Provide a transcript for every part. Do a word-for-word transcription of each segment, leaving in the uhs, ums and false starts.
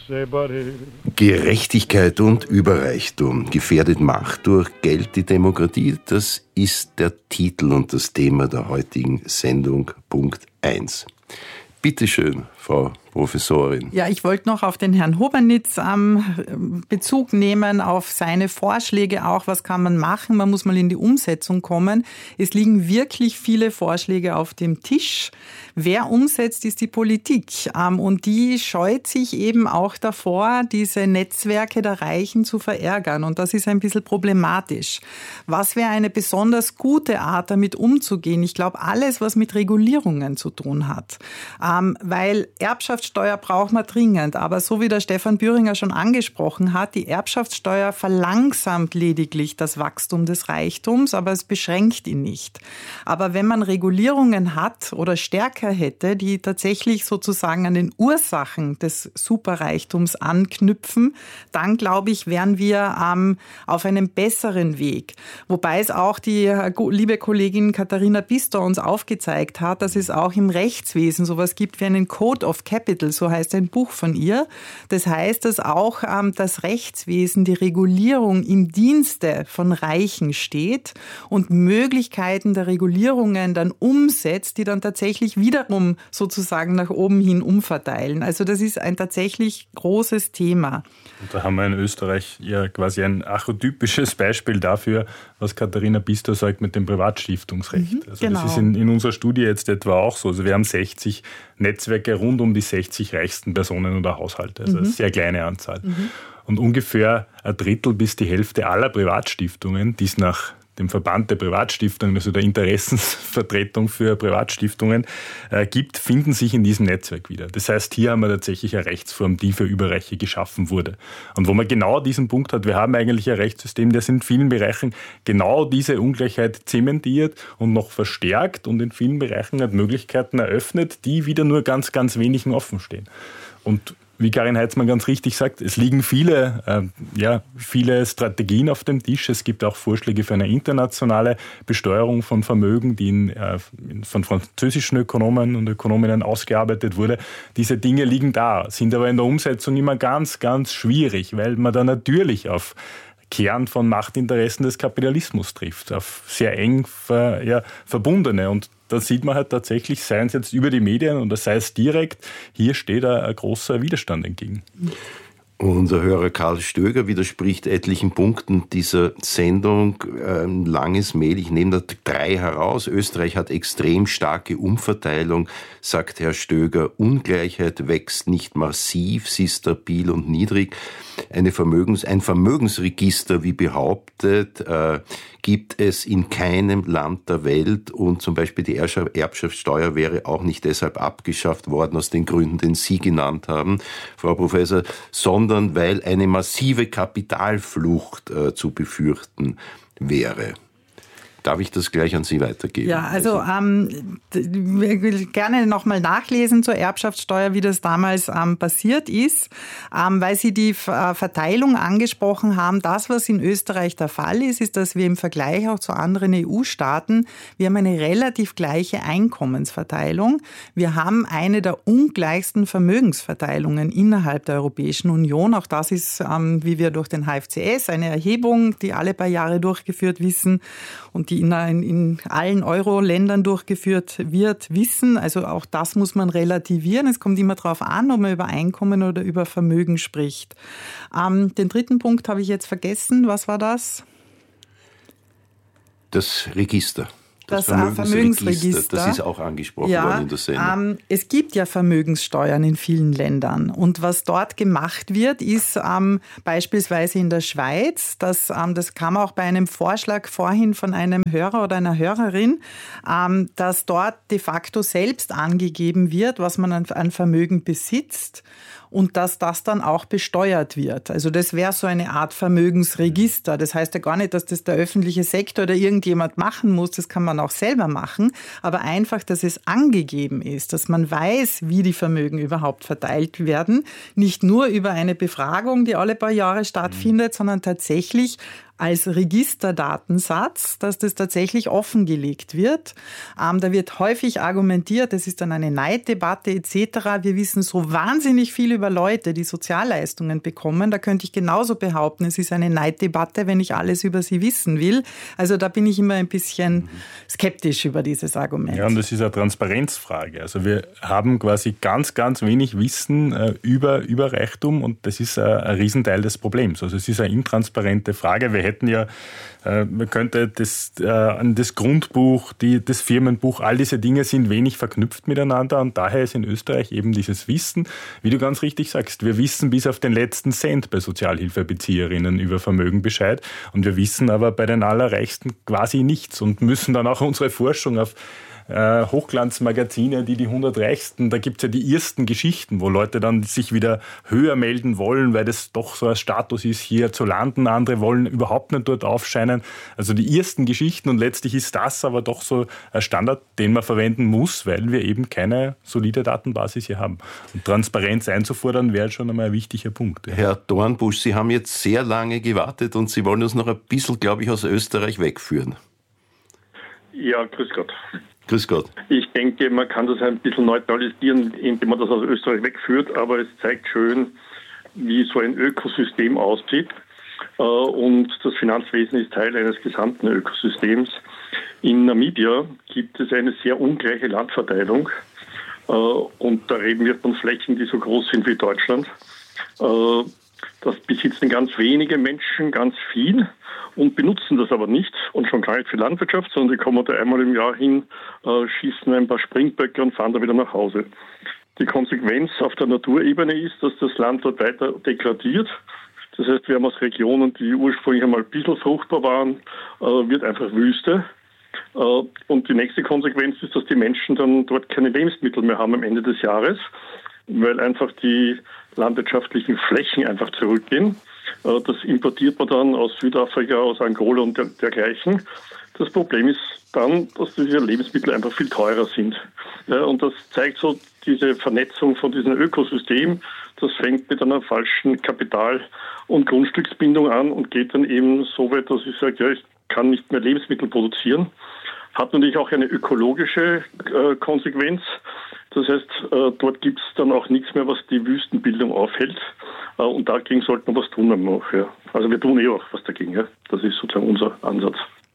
Gerechtigkeit und Überreichtum. Gefährdet Macht durch Geld die Demokratie? Das ist der Titel und das Thema der heutigen Sendung Punkt eins. Bitte schön, Frau Professorin. Ja, ich wollte noch auf den Herrn Hobernitz ähm, Bezug nehmen, auf seine Vorschläge auch. Was kann man machen? Man muss mal in die Umsetzung kommen. Es liegen wirklich viele Vorschläge auf dem Tisch. Wer umsetzt, ist die Politik. Ähm, und die scheut sich eben auch davor, diese Netzwerke der Reichen zu verärgern. Und das ist ein bisschen problematisch. Was wäre eine besonders gute Art, damit umzugehen? Ich glaube, alles, was mit Regulierungen zu tun hat. Ähm, weil Erbschaftssteuer braucht man dringend. Aber so wie der Stefan Bühringer schon angesprochen hat, die Erbschaftssteuer verlangsamt lediglich das Wachstum des Reichtums, aber es beschränkt ihn nicht. Aber wenn man Regulierungen hat oder stärker hätte, die tatsächlich sozusagen an den Ursachen des Superreichtums anknüpfen, dann, glaube ich, wären wir ähm, auf einem besseren Weg. Wobei es auch die äh, liebe Kollegin Katharina Bistor uns aufgezeigt hat, dass es auch im Rechtswesen sowas gibt wie einen Code of Capital, so heißt ein Buch von ihr. Das heißt, dass auch ähm, das Rechtswesen, die Regulierung im Dienste von Reichen steht und Möglichkeiten der Regulierungen dann umsetzt, die dann tatsächlich wiederum sozusagen nach oben hin umverteilen. Also das ist ein tatsächlich großes Thema. Und da haben wir in Österreich ja quasi ein archetypisches Beispiel dafür, was Katharina Bistor sagt mit dem Privatstiftungsrecht. Mhm, also genau. Das ist in, in unserer Studie jetzt etwa auch so. Also wir haben sechzig Netzwerke rund um die sechzig reichsten Personen oder Haushalte. Also mhm. eine sehr kleine Anzahl. Mhm. Und ungefähr ein Drittel bis die Hälfte aller Privatstiftungen, die es nach dem Verband der Privatstiftungen, also der Interessensvertretung für Privatstiftungen äh, gibt, finden sich in diesem Netzwerk wieder. Das heißt, hier haben wir tatsächlich eine Rechtsform, die für Überreiche geschaffen wurde. Und wo man genau diesen Punkt hat, wir haben eigentlich ein Rechtssystem, das in vielen Bereichen genau diese Ungleichheit zementiert und noch verstärkt und in vielen Bereichen hat Möglichkeiten eröffnet, die wieder nur ganz, ganz wenigen offen stehen. Und wie Karin Heitzmann ganz richtig sagt, es liegen viele, äh, ja, viele Strategien auf dem Tisch. Es gibt auch Vorschläge für eine internationale Besteuerung von Vermögen, die in, äh, von französischen Ökonomen und Ökonominnen ausgearbeitet wurde. Diese Dinge liegen da, sind aber in der Umsetzung immer ganz, ganz schwierig, weil man da natürlich auf Kern von Machtinteressen des Kapitalismus trifft, auf sehr eng ver, ja, verbundene. Und da sieht man halt tatsächlich, sei es jetzt über die Medien oder sei es direkt, hier steht ein, ein großer Widerstand entgegen. Unser Hörer Karl Stöger widerspricht etlichen Punkten dieser Sendung. Ein langes Mail, ich nehme da drei heraus. Österreich hat extrem starke Umverteilung, sagt Herr Stöger. Ungleichheit wächst nicht massiv, sie ist stabil und niedrig. Eine Vermögens, ein Vermögensregister, wie behauptet, äh, gibt es in keinem Land der Welt und zum Beispiel die Erbschaftssteuer wäre auch nicht deshalb abgeschafft worden, aus den Gründen, den Sie genannt haben, Frau Professor, sondern weil eine massive Kapitalflucht äh, zu befürchten wäre. Darf ich das gleich an Sie weitergeben? Ja, also ähm, ich will gerne nochmal nachlesen zur Erbschaftssteuer, wie das damals ähm, passiert ist, ähm, weil Sie die äh, Verteilung angesprochen haben. Das, was in Österreich der Fall ist, ist, dass wir im Vergleich auch zu anderen E U-Staaten, wir haben eine relativ gleiche Einkommensverteilung. Wir haben eine der ungleichsten Vermögensverteilungen innerhalb der Europäischen Union. Auch das ist, ähm, wie wir durch den H F C S, eine Erhebung, die alle paar Jahre durchgeführt wissen und die in, in allen Euro-Ländern durchgeführt wird, wissen. Also auch das muss man relativieren. Es kommt immer darauf an, ob man über Einkommen oder über Vermögen spricht. Ähm, den dritten Punkt habe ich jetzt vergessen. Was war das? Das Register. Das, das Vermögensregister, Vermögensregister, das ist auch angesprochen ja, worden in der Sendung. Ähm, es gibt ja Vermögenssteuern in vielen Ländern. Und was dort gemacht wird, ist ähm, beispielsweise in der Schweiz, das, ähm, das kam auch bei einem Vorschlag vorhin von einem Hörer oder einer Hörerin, ähm, dass dort de facto selbst angegeben wird, was man an, an Vermögen besitzt. Und dass das dann auch besteuert wird. Also das wäre so eine Art Vermögensregister. Das heißt ja gar nicht, dass das der öffentliche Sektor oder irgendjemand machen muss. Das kann man auch selber machen. Aber einfach, dass es angegeben ist, dass man weiß, wie die Vermögen überhaupt verteilt werden. Nicht nur über eine Befragung, die alle paar Jahre stattfindet, sondern tatsächlich als Registerdatensatz, dass das tatsächlich offengelegt wird. Ähm, da wird häufig argumentiert, es ist dann eine Neiddebatte et cetera. Wir wissen so wahnsinnig viel über Leute, die Sozialleistungen bekommen. Da könnte ich genauso behaupten, es ist eine Neiddebatte, wenn ich alles über sie wissen will. Also da bin ich immer ein bisschen skeptisch über dieses Argument. Ja, und das ist eine Transparenzfrage. Also wir haben quasi ganz, ganz wenig Wissen äh, über, über Reichtum und das ist äh, ein Riesenteil des Problems. Also es ist eine intransparente Frage. Wir hätten ja, äh, man könnte das, äh, das Grundbuch, die, das Firmenbuch, all diese Dinge sind wenig verknüpft miteinander und daher ist in Österreich eben dieses Wissen, wie du ganz richtig sagst, wir wissen bis auf den letzten Cent bei Sozialhilfebezieherinnen über Vermögen Bescheid und wir wissen aber bei den Allerreichsten quasi nichts und müssen dann auch unsere Forschung auf äh, Hochglanzmagazine, die die hundert Reichsten, da gibt es ja die ersten Geschichten, wo Leute dann sich wieder höher melden wollen, weil das doch so ein Status ist, hier zu landen. Andere wollen überhaupt nicht dort aufscheinen. Also die ersten Geschichten und letztlich ist das aber doch so ein Standard, den man verwenden muss, weil wir eben keine solide Datenbasis hier haben. Und Transparenz einzufordern wäre schon einmal ein wichtiger Punkt. Ja. Herr Dornbusch, Sie haben jetzt sehr lange gewartet und Sie wollen uns noch ein bisschen, glaube ich, aus Österreich wegführen. Ja, grüß Gott. Grüß Gott. Ich denke, man kann das ein bisschen neutralisieren, indem man das aus Österreich wegführt, aber es zeigt schön, wie so ein Ökosystem aussieht. Und das Finanzwesen ist Teil eines gesamten Ökosystems. In Namibia gibt es eine sehr ungleiche Landverteilung. Und da reden wir von Flächen, die so groß sind wie Deutschland. Das besitzen ganz wenige Menschen ganz viel und benutzen das aber nicht und schon gar nicht für Landwirtschaft, sondern die kommen da einmal im Jahr hin, äh, schießen ein paar Springböcke und fahren da wieder nach Hause. Die Konsequenz auf der Naturebene ist, dass das Land dort weiter degradiert. Das heißt, wir haben aus Regionen, die ursprünglich einmal ein bisschen fruchtbar waren, äh, wird einfach Wüste. Äh, und die nächste Konsequenz ist, dass die Menschen dann dort keine Lebensmittel mehr haben am Ende des Jahres, weil einfach die landwirtschaftlichen Flächen einfach zurückgehen. Das importiert man dann aus Südafrika, aus Angola und der, dergleichen. Das Problem ist dann, dass diese Lebensmittel einfach viel teurer sind. Ja, und das zeigt so diese Vernetzung von diesem Ökosystem. Das fängt mit einer falschen Kapital- und Grundstücksbindung an und geht dann eben so weit, dass ich sage, ja, ich kann nicht mehr Lebensmittel produzieren. Hat natürlich auch eine ökologische äh, Konsequenz. Das heißt, äh, dort gibt es dann auch nichts mehr, was die Wüstenbildung aufhält. Äh, und dagegen sollte man was tun. Auch, ja. Also wir tun eh auch was dagegen. Ja. Das ist sozusagen unser Ansatz.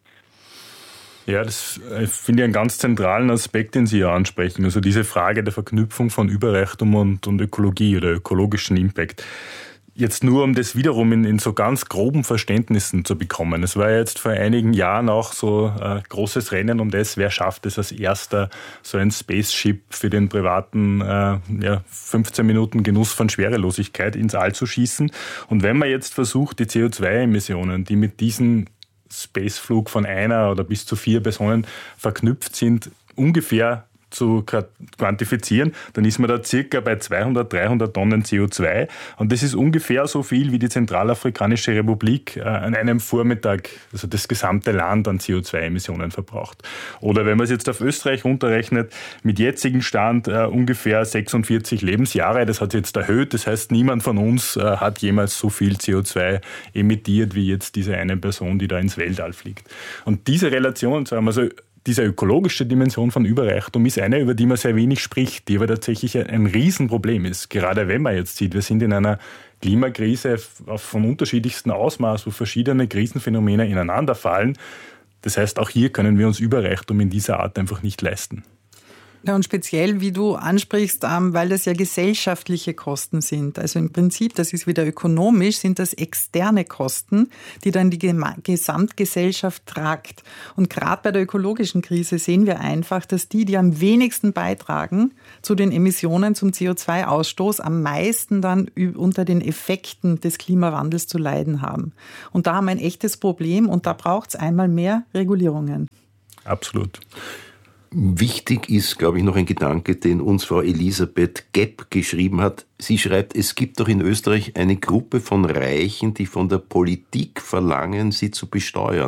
Ja, das finde ich einen ganz zentralen Aspekt, den Sie ja ansprechen. Also diese Frage der Verknüpfung von Überreichtum und, und Ökologie oder ökologischen Impact. Jetzt nur, um das wiederum in, in so ganz groben Verständnissen zu bekommen. Es war ja jetzt vor einigen Jahren auch so ein großes Rennen um das, wer schafft es als erster, so ein Spaceship für den privaten äh, ja, fünfzehn Minuten Genuss von Schwerelosigkeit ins All zu schießen. Und wenn man jetzt versucht, die C O zwei Emissionen, die mit diesem Spaceflug von einer oder bis zu vier Personen verknüpft sind, ungefähr zu quantifizieren, dann ist man da circa bei zweihundert, dreihundert Tonnen C O zwei und das ist ungefähr so viel, wie die Zentralafrikanische Republik äh, an einem Vormittag, also das gesamte Land an C O zwei Emissionen verbraucht. Oder wenn man es jetzt auf Österreich runterrechnet, mit jetzigem Stand äh, ungefähr sechsundvierzig Lebensjahre, das hat sich jetzt erhöht, das heißt, niemand von uns äh, hat jemals so viel C O zwei emittiert, wie jetzt diese eine Person, die da ins Weltall fliegt. Und diese Relation, sagen wir so, diese ökologische Dimension von Überreichtum ist eine, über die man sehr wenig spricht, die aber tatsächlich ein Riesenproblem ist. Gerade wenn man jetzt sieht, wir sind in einer Klimakrise vom unterschiedlichsten Ausmaß, wo verschiedene Krisenphänomene ineinander fallen. Das heißt, auch hier können wir uns Überreichtum in dieser Art einfach nicht leisten. Ja, und speziell, wie du ansprichst, weil das ja gesellschaftliche Kosten sind. Also im Prinzip, das ist wieder ökonomisch, sind das externe Kosten, die dann die Gesamtgesellschaft tragt. Und gerade bei der ökologischen Krise sehen wir einfach, dass die, die am wenigsten beitragen zu den Emissionen zum C O zwei Ausstoß, am meisten dann unter den Effekten des Klimawandels zu leiden haben. Und da haben wir ein echtes Problem und da braucht es einmal mehr Regulierungen. Absolut. Wichtig ist, glaube ich, noch ein Gedanke, den uns Frau Elisabeth Gepp geschrieben hat. Sie schreibt, es gibt doch in Österreich eine Gruppe von Reichen, die von der Politik verlangen, sie zu besteuern.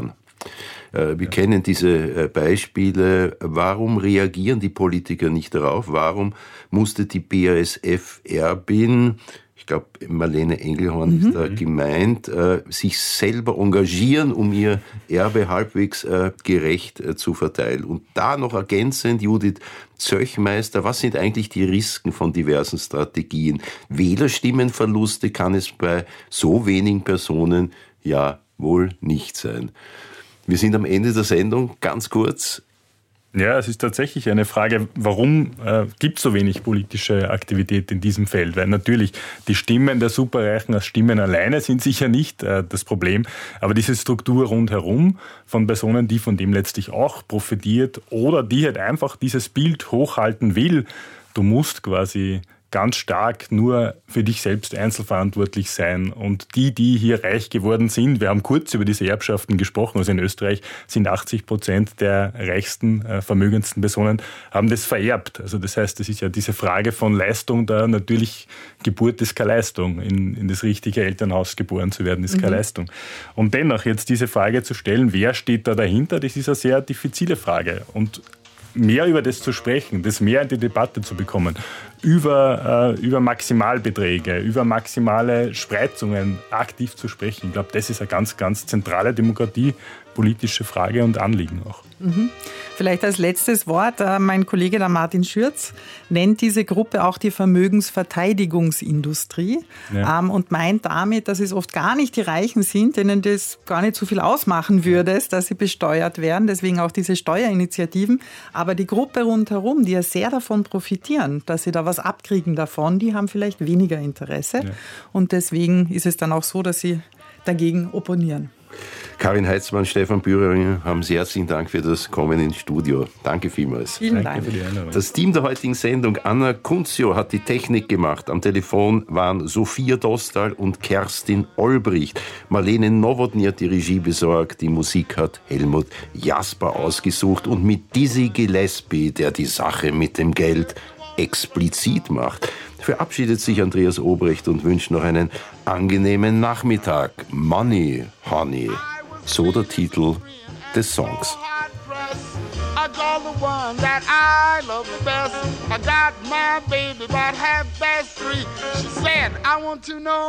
Wir kennen diese Beispiele. Warum reagieren die Politiker nicht darauf? Warum musste die B A S F-Erbin, ich glaube Marlene Engelhorn mhm. ist da gemeint, sich selber engagieren, um ihr Erbe halbwegs gerecht zu verteilen? Und da noch ergänzend, Judith Zöchmeister, was sind eigentlich die Risiken von diversen Strategien? Wählerstimmenverluste kann es bei so wenigen Personen ja wohl nicht sein. Wir sind am Ende der Sendung, ganz kurz. Ja, es ist tatsächlich eine Frage, warum äh, gibt es so wenig politische Aktivität in diesem Feld? Weil natürlich die Stimmen der Superreichen als Stimmen alleine sind sicher nicht äh, das Problem, aber diese Struktur rundherum von Personen, die von dem letztlich auch profitiert oder die halt einfach dieses Bild hochhalten will, du musst quasi ganz stark nur für dich selbst einzelverantwortlich sein. Und die, die hier reich geworden sind, wir haben kurz über diese Erbschaften gesprochen, also in Österreich sind achtzig Prozent der reichsten, äh, vermögendsten Personen, haben das vererbt. Also das heißt, das ist ja diese Frage von Leistung da, natürlich Geburt ist keine Leistung. In, in das richtige Elternhaus geboren zu werden, ist keine mhm. Leistung. Und dennoch jetzt diese Frage zu stellen, wer steht da dahinter, das ist eine sehr diffizile Frage. Und mehr über das zu sprechen, das mehr in die Debatte zu bekommen, über, äh, über Maximalbeträge, über maximale Spreizungen aktiv zu sprechen. Ich glaube, das ist eine ganz, ganz zentrale demokratiepolitische Frage und Anliegen auch. Mhm. Vielleicht als letztes Wort, äh, mein Kollege der Martin Schürz nennt diese Gruppe auch die Vermögensverteidigungsindustrie ja. ähm, und meint damit, dass es oft gar nicht die Reichen sind, denen das gar nicht so viel ausmachen würde, dass sie besteuert werden, deswegen auch diese Steuerinitiativen, aber die Gruppe rundherum, die ja sehr davon profitieren, dass sie da was abkriegen davon, die haben vielleicht weniger Interesse ja. und deswegen ist es dann auch so, dass sie dagegen opponieren. Karin Heitzmann, Stefan Bühringer, haben Sie herzlichen Dank für das Kommen ins Studio. Danke vielmals. Vielen Dank. Dank. Für die Einladung. Das Team der heutigen Sendung, Anna Kunzio, hat die Technik gemacht. Am Telefon waren Sophia Dostal und Kerstin Olbricht. Marlene Nowotny hat die Regie besorgt. Die Musik hat Helmut Jasper ausgesucht. Und mit Dizzy Gillespie, der die Sache mit dem Geld explizit macht, verabschiedet sich Andreas Obrecht und wünscht noch einen angenehmen Nachmittag. Money, Honey, so der Titel des Songs. I got the one that I love the best. I got my baby about half past three. She said, I want to know